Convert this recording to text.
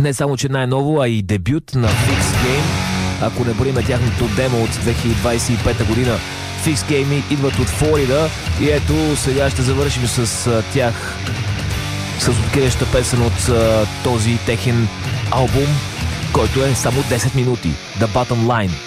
Не само, че най-ново, а и дебют на Fix Game. Ако не броиме тяхното демо от 2025 година. Fix Game идват от Флорида и ето сега ще завършим с тях с откриваща песен от този техен албум, който е само 10 минути. The Bottom Line.